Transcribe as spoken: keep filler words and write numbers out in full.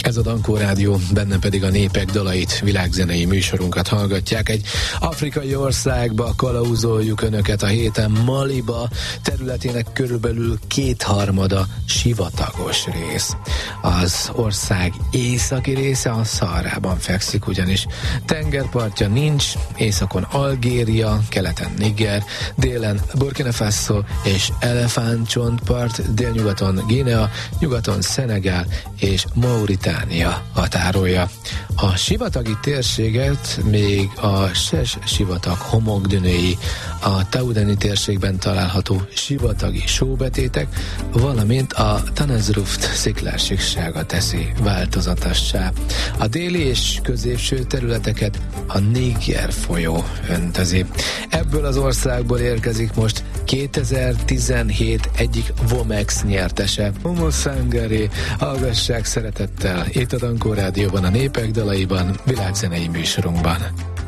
Ez a Dankó Rádió, benne pedig a népek dalait, világzenei műsorunkat hallgatják. Egy afrikai országba kalauzoljuk önöket a héten, Maliba, területének körülbelül kétharmada sivatagos rész. Az ország északi része a Szaharában fekszik, ugyanis tengerpartja nincs, északon Algéria, keleten Niger, délen Burkina Faso és Elefántcsontpart, délnyugaton Guinea, nyugaton Szenegál és Mauritánia határolja. A sivatagi térséget még a Ses sivatag homokdönői, a Taudeni térségben található sivatagi sóbetétek, valamint a Tanazruft sziklásságsága teszi változatossá. A déli és középső területeket a Niger folyó öntezi. Ebből az országból érkezik most kétezer-tizenhét egyik Vomex nyertese, Momo Sangare. Hallgassák szeretettel itt a Dankó Rádióban, a népek dalaiban, világzenei műsorunkban.